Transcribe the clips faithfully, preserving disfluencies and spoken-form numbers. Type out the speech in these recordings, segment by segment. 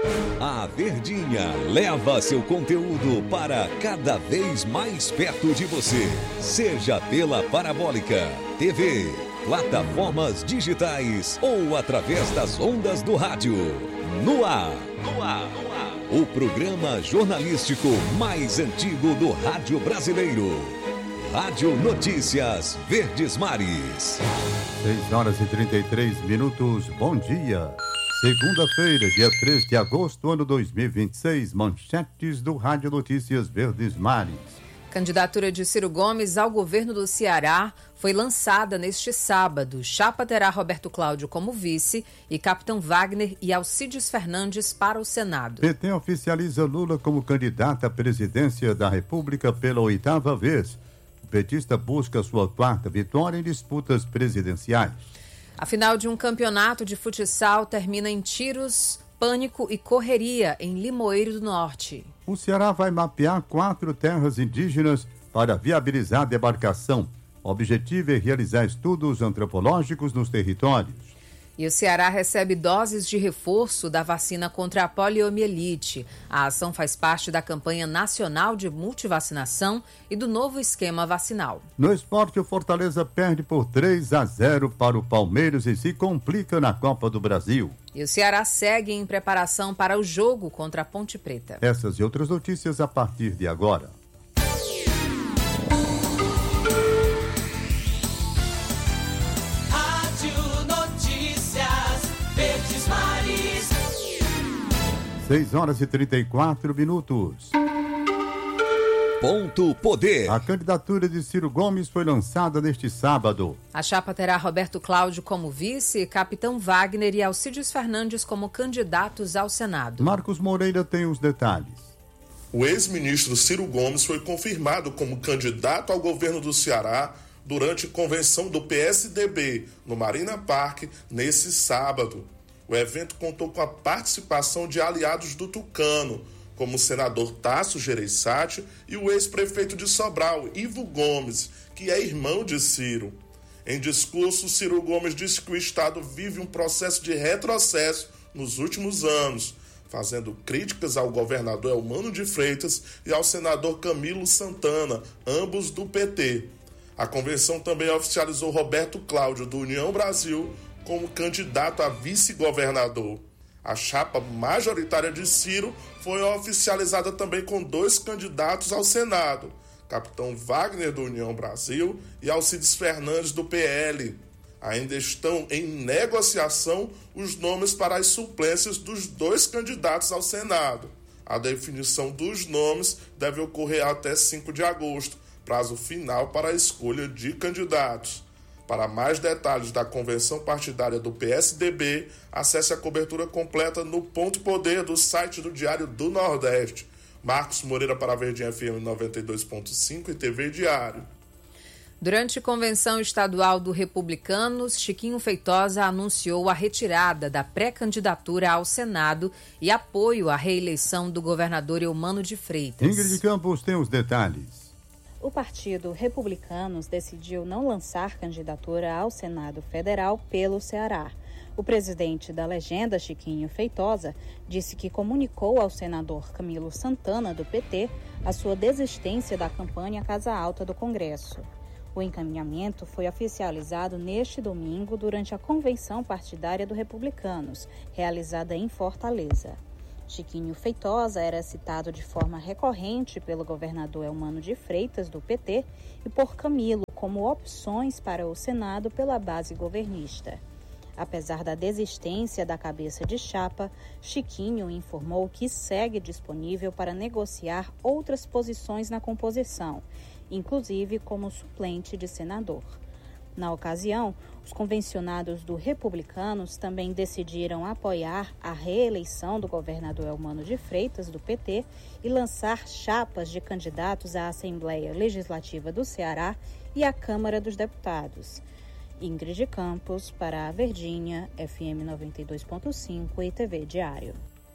A Verdinha leva seu conteúdo para cada vez mais perto de você. Seja pela Parabólica, T V, plataformas digitais ou através das ondas do rádio. No ar, no ar, no ar. O programa jornalístico mais antigo do rádio brasileiro. Rádio Notícias Verdes Mares. seis horas e trinta e três minutos. Bom dia. Segunda-feira, dia três de agosto, ano dois mil e vinte e seis. Manchetes do Rádio Notícias Verdes Mares. Candidatura de Ciro Gomes ao governo do Ceará foi lançada neste sábado. Chapa terá Roberto Cláudio como vice e Capitão Wagner e Alcides Fernandes para o Senado. P T oficializa Lula como candidato à presidência da República pela oitava vez. O petista busca sua quarta vitória em disputas presidenciais. A final de um campeonato de futsal termina em tiros, pânico e correria em Limoeiro do Norte. O Ceará vai mapear quatro terras indígenas para viabilizar a demarcação. O objetivo é realizar estudos antropológicos nos territórios. E o Ceará recebe doses de reforço da vacina contra a poliomielite. A ação faz parte da campanha nacional de multivacinação e do novo esquema vacinal. No esporte, o Fortaleza perde por três a zero para o Palmeiras e se complica na Copa do Brasil. E o Ceará segue em preparação para o jogo contra a Ponte Preta. Essas e outras notícias a partir de agora. seis horas e trinta e quatro minutos. Ponto Poder. A candidatura de Ciro Gomes foi lançada neste sábado. A chapa terá Roberto Cláudio como vice, Capitão Wagner e Alcides Fernandes como candidatos ao Senado. Marcos Moreira tem os detalhes. O ex-ministro Ciro Gomes foi confirmado como candidato ao governo do Ceará durante convenção do P S D B no Marina Park nesse sábado. O evento contou com a participação de aliados do Tucano, como o senador Tasso Gereissati e o ex-prefeito de Sobral, Ivo Gomes, que é irmão de Ciro. Em discurso, Ciro Gomes disse que o Estado vive um processo de retrocesso nos últimos anos, fazendo críticas ao governador Eumano de Freitas e ao senador Camilo Santana, ambos do P T. A convenção também oficializou Roberto Cláudio, do União Brasil, como candidato a vice-governador. A chapa majoritária de Ciro foi oficializada também com dois candidatos ao Senado, Capitão Wagner do União Brasil e Alcides Fernandes do P L. Ainda estão em negociação os nomes para as suplências dos dois candidatos ao Senado. A definição dos nomes deve ocorrer até cinco de agosto, prazo final para a escolha de candidatos. Para mais detalhes da convenção partidária do P S D B, acesse a cobertura completa no Ponto Poder do site do Diário do Nordeste. Marcos Moreira para a Verdinha F M noventa e dois ponto cinco e T V Diário. Durante a convenção estadual do Republicanos, Chiquinho Feitosa anunciou a retirada da pré-candidatura ao Senado e apoio à reeleição do governador Eumano de Freitas. Ingrid Campos tem os detalhes. O Partido Republicanos decidiu não lançar candidatura ao Senado Federal pelo Ceará. O presidente da legenda, Chiquinho Feitosa, disse que comunicou ao senador Camilo Santana, do P T, a sua desistência da campanha Casa Alta do Congresso. O encaminhamento foi oficializado neste domingo durante a convenção partidária do Republicanos, realizada em Fortaleza. Chiquinho Feitosa era citado de forma recorrente pelo governador Eumano de Freitas, do P T, e por Camilo como opções para o Senado pela base governista. Apesar da desistência da cabeça de chapa, Chiquinho informou que segue disponível para negociar outras posições na composição, inclusive como suplente de senador. Na ocasião, os convencionados do Republicanos também decidiram apoiar a reeleição do governador Eumano de Freitas, do P T, e lançar chapas de candidatos à Assembleia Legislativa do Ceará e à Câmara dos Deputados. Ingrid Campos, para a Verdinha, F M noventa e dois ponto cinco e T V Diário.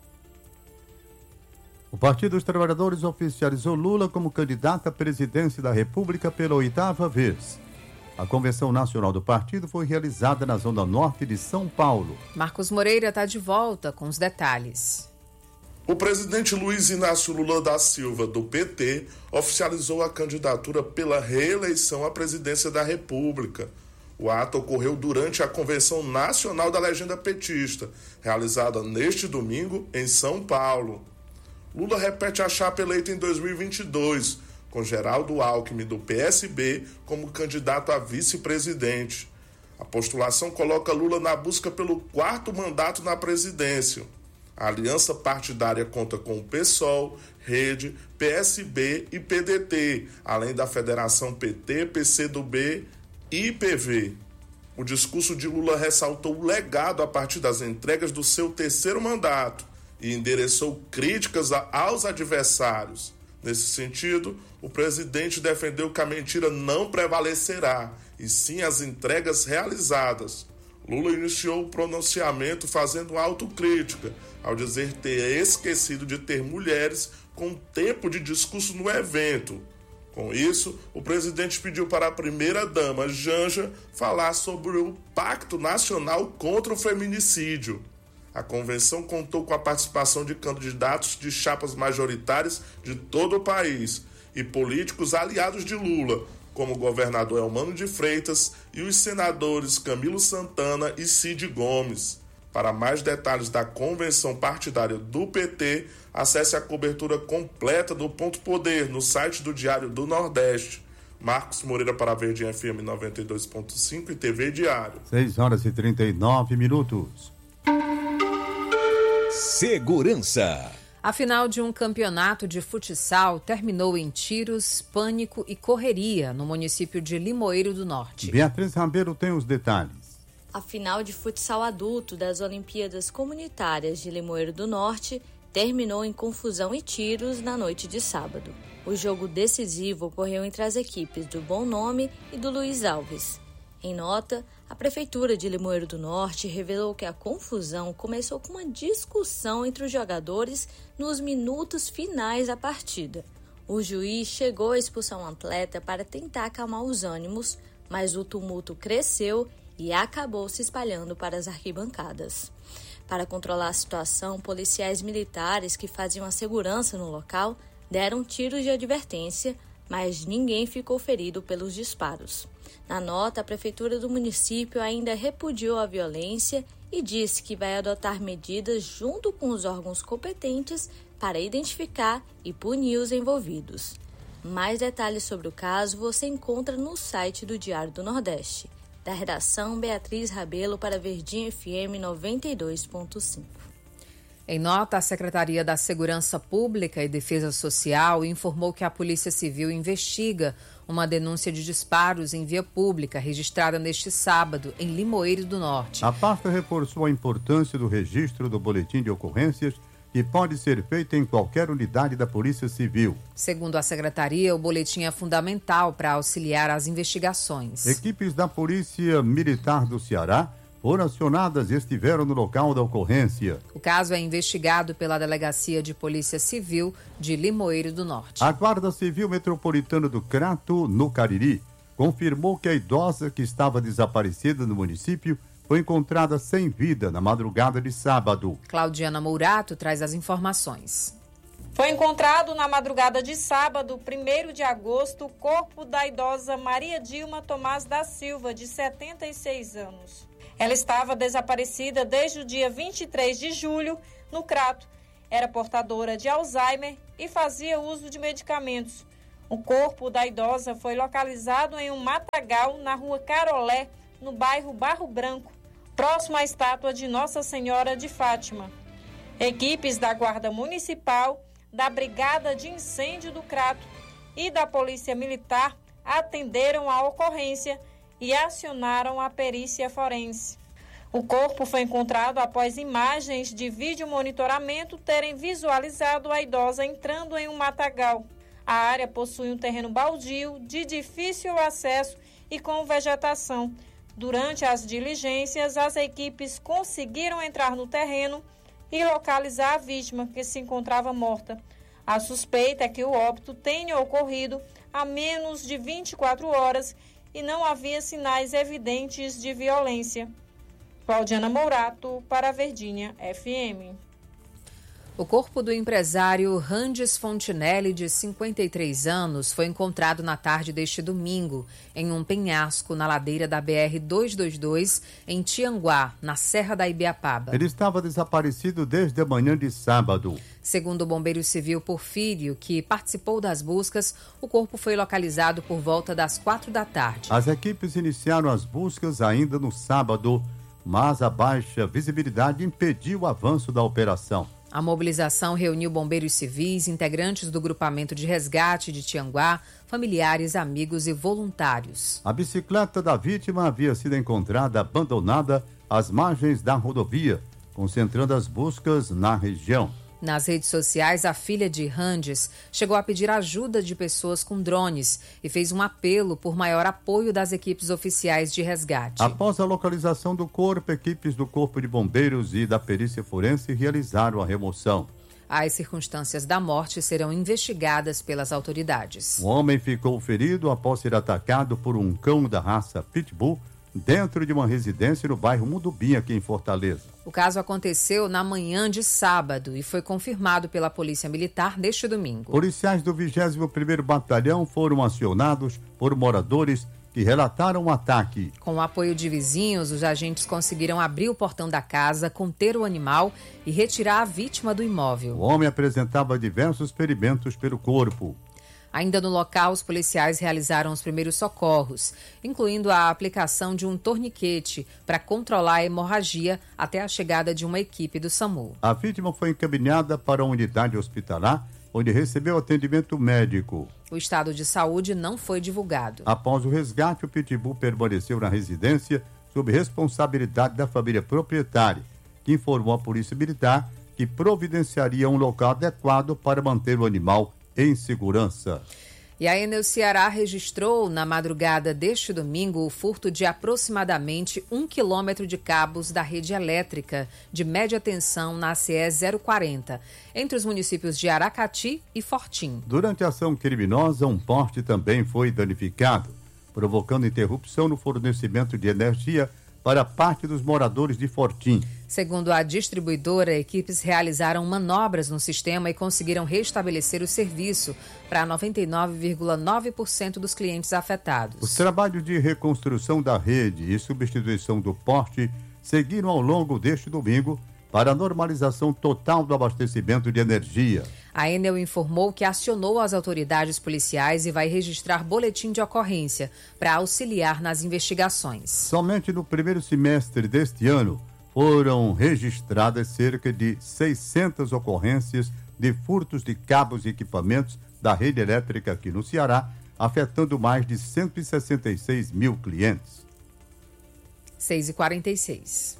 O Partido dos Trabalhadores oficializou Lula como candidato à presidência da República pela oitava vez. A convenção nacional do partido foi realizada na Zona Norte de São Paulo. Marcos Moreira está de volta com os detalhes. O presidente Luiz Inácio Lula da Silva, do P T, oficializou a candidatura pela reeleição à presidência da República. O ato ocorreu durante a Convenção Nacional da Legenda Petista, realizada neste domingo em São Paulo. Lula repete a chapa eleita em dois mil e vinte e dois, com Geraldo Alckmin, do P S B, como candidato a vice-presidente. A postulação coloca Lula na busca pelo quarto mandato na presidência. A aliança partidária conta com o PSOL, Rede, P S B e P D T, além da Federação P T, P C do B e I P V. O discurso de Lula ressaltou o legado a partir das entregas do seu terceiro mandato e endereçou críticas aos adversários. Nesse sentido, o presidente defendeu que a mentira não prevalecerá, e sim as entregas realizadas. Lula iniciou o pronunciamento fazendo autocrítica, ao dizer ter esquecido de ter mulheres com tempo de discurso no evento. Com isso, o presidente pediu para a primeira-dama, Janja, falar sobre o Pacto Nacional contra o Feminicídio. A convenção contou com a participação de candidatos de chapas majoritárias de todo o país e políticos aliados de Lula, como o governador Elmano de Freitas e os senadores Camilo Santana e Cid Gomes. Para mais detalhes da convenção partidária do P T, acesse a cobertura completa do Ponto Poder no site do Diário do Nordeste. Marcos Moreira para a Verdinha F M noventa e dois ponto cinco e T V Diário. seis horas e trinta e nove minutos. Segurança. A final de um campeonato de futsal terminou em tiros, pânico e correria no município de Limoeiro do Norte. Beatriz Rambeiro tem os detalhes. A final de futsal adulto das Olimpíadas Comunitárias de Limoeiro do Norte terminou em confusão e tiros na noite de sábado. O jogo decisivo ocorreu entre as equipes do Bom Nome e do Luiz Alves. Em nota, a Prefeitura de Limoeiro do Norte revelou que a confusão começou com uma discussão entre os jogadores nos minutos finais da partida. O juiz chegou a expulsar um atleta para tentar acalmar os ânimos, mas o tumulto cresceu e acabou se espalhando para as arquibancadas. Para controlar a situação, policiais militares que faziam a segurança no local deram tiros de advertência, mas ninguém ficou ferido pelos disparos. Na nota, a Prefeitura do município ainda repudiou a violência e disse que vai adotar medidas junto com os órgãos competentes para identificar e punir os envolvidos. Mais detalhes sobre o caso você encontra no site do Diário do Nordeste. Da redação, Beatriz Rabelo para Verdinha F M noventa e dois ponto cinco. Em nota, a Secretaria da Segurança Pública e Defesa Social informou que a Polícia Civil investiga uma denúncia de disparos em via pública registrada neste sábado em Limoeiro do Norte. A pasta reforçou a importância do registro do boletim de ocorrências, que pode ser feito em qualquer unidade da Polícia Civil. Segundo a Secretaria, o boletim é fundamental para auxiliar as investigações. Equipes da Polícia Militar do Ceará foram acionadas e estiveram no local da ocorrência. O caso é investigado pela Delegacia de Polícia Civil de Limoeiro do Norte. A Guarda Civil Metropolitana do Crato, no Cariri, confirmou que a idosa que estava desaparecida no município foi encontrada sem vida na madrugada de sábado. Claudiana Mourato traz as informações. Foi encontrado na madrugada de sábado, primeiro de agosto, o corpo da idosa Maria Dilma Tomás da Silva, de setenta e seis anos. Ela estava desaparecida desde o dia vinte e três de julho, no Crato. Era portadora de Alzheimer e fazia uso de medicamentos. O corpo da idosa foi localizado em um matagal na rua Carolé, no bairro Barro Branco, próximo à estátua de Nossa Senhora de Fátima. Equipes da Guarda Municipal, da Brigada de Incêndio do Crato e da Polícia Militar atenderam a ocorrência e acionaram a perícia forense. O corpo foi encontrado após imagens de vídeo monitoramento terem visualizado a idosa entrando em um matagal. A área possui um terreno baldio, de difícil acesso e com vegetação. Durante as diligências, as equipes conseguiram entrar no terreno e localizar a vítima, que se encontrava morta. A suspeita é que o óbito tenha ocorrido há menos de vinte e quatro horas e não havia sinais evidentes de violência. Claudiana Mourato para a Verdinha F M. O corpo do empresário Randes Fontinelli, de cinquenta e três anos, foi encontrado na tarde deste domingo em um penhasco na ladeira da B R duzentos e vinte e dois, em Tianguá, na Serra da Ibiapaba. Ele estava desaparecido desde a manhã de sábado. Segundo o bombeiro civil Porfírio, que participou das buscas, o corpo foi localizado por volta das quatro da tarde. As equipes iniciaram as buscas ainda no sábado, mas a baixa visibilidade impediu o avanço da operação. A mobilização reuniu bombeiros civis, integrantes do grupamento de resgate de Tianguá, familiares, amigos e voluntários. A bicicleta da vítima havia sido encontrada abandonada às margens da rodovia, concentrando as buscas na região. Nas redes sociais, a filha de Randes chegou a pedir ajuda de pessoas com drones e fez um apelo por maior apoio das equipes oficiais de resgate. Após a localização do corpo, equipes do Corpo de Bombeiros e da Perícia Forense realizaram a remoção. As circunstâncias da morte serão investigadas pelas autoridades. O homem ficou ferido após ser atacado por um cão da raça Pitbull dentro de uma residência no bairro Mundubim, aqui em Fortaleza. O caso aconteceu na manhã de sábado e foi confirmado pela Polícia Militar neste domingo. Policiais do vigésimo primeiro Batalhão foram acionados por moradores que relataram o ataque. Com o apoio de vizinhos, os agentes conseguiram abrir o portão da casa, conter o animal e retirar a vítima do imóvel. O homem apresentava diversos ferimentos pelo corpo. Ainda no local, os policiais realizaram os primeiros socorros, incluindo a aplicação de um torniquete para controlar a hemorragia até a chegada de uma equipe do SAMU. A vítima foi encaminhada para uma unidade hospitalar, onde recebeu atendimento médico. O estado de saúde não foi divulgado. Após o resgate, o Pitbull permaneceu na residência sob responsabilidade da família proprietária, que informou à Polícia Militar que providenciaria um local adequado para manter o animal em segurança. E a Enel Ceará registrou na madrugada deste domingo o furto de aproximadamente um quilômetro de cabos da rede elétrica de média tensão na C E zero quarenta, entre os municípios de Aracati e Fortim. Durante a ação criminosa, um poste também foi danificado, provocando interrupção no fornecimento de energia para parte dos moradores de Fortim. Segundo a distribuidora, equipes realizaram manobras no sistema e conseguiram restabelecer o serviço para noventa e nove vírgula nove por cento dos clientes afetados. Os trabalhos de reconstrução da rede e substituição do poste seguiram ao longo deste domingo para a normalização total do abastecimento de energia. A Enel informou que acionou as autoridades policiais e vai registrar boletim de ocorrência para auxiliar nas investigações. Somente no primeiro semestre deste ano, foram registradas cerca de seiscentas ocorrências de furtos de cabos e equipamentos da rede elétrica aqui no Ceará, afetando mais de cento e sessenta e seis mil clientes. seis e quarenta e seis.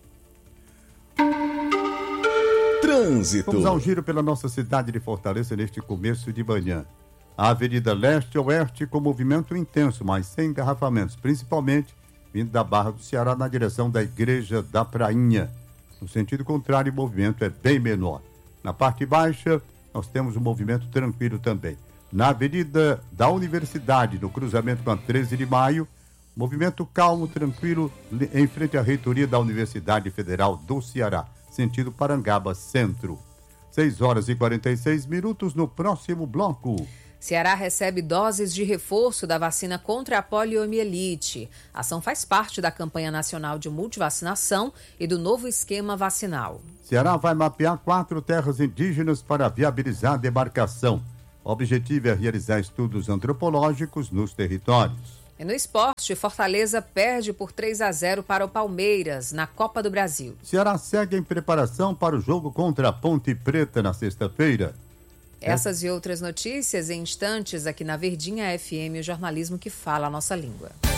Trânsito. Vamos ao giro pela nossa cidade de Fortaleza neste começo de manhã. A Avenida Leste-Oeste com movimento intenso, mas sem engarrafamentos, principalmente vindo da Barra do Ceará na direção da Igreja da Prainha. No sentido contrário, o movimento é bem menor. Na parte baixa, nós temos um movimento tranquilo também. Na Avenida da Universidade, no cruzamento com a treze de maio, movimento calmo, tranquilo, em frente à reitoria da Universidade Federal do Ceará, sentido Parangaba Centro. seis horas e quarenta e seis minutos no próximo bloco. Ceará recebe doses de reforço da vacina contra a poliomielite. A ação faz parte da campanha nacional de multivacinação e do novo esquema vacinal. Ceará vai mapear quatro terras indígenas para viabilizar a demarcação. O objetivo é realizar estudos antropológicos nos territórios. E no esporte, Fortaleza perde por três a zero para o Palmeiras, na Copa do Brasil. Ceará segue em preparação para o jogo contra a Ponte Preta na sexta-feira. Essas e outras notícias em instantes aqui na Verdinha F M, o jornalismo que fala a nossa língua.